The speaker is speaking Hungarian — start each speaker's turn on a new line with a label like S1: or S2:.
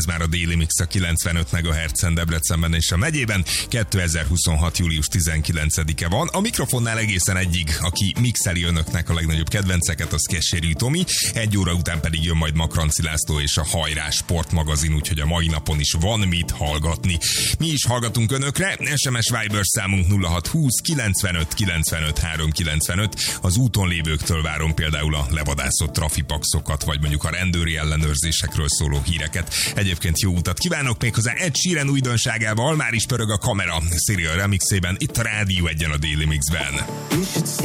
S1: Ez már a Daily Mix a 95 MHz-en Debrecenben és a megyében. 2026. július 19-e van. A mikrofonnál egészen egyig, aki mixeli önöknek a legnagyobb kedvenceket, az Kessérű Tomi. 1 óra után pedig jön majd Makranci László és a Hajrás sportmagazin, úgyhogy a mai napon is van mit hallgatni. Mi is hallgatunk önökre. SMS Viber számunk 0620 95 95 395. Az úton lévőktől várom például a levadászott trafipaxokat, vagy mondjuk a rendőri ellenőrzésekről szóló híreket. Egyébként jó utat kívánok, méghozzá Ed Sheeran újdonságával. Már is pörög a kamera Serial remixében, itt a Rádió 1-en a Daily Mixben.